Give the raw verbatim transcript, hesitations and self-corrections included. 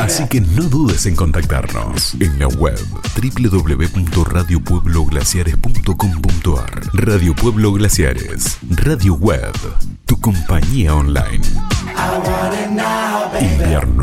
Así que no dudes en contactarnos en la web doble u doble u doble u punto radio pueblo glaciares punto com punto a r. Radio Pueblo Glaciares, radio web, tu compañía online. Invierno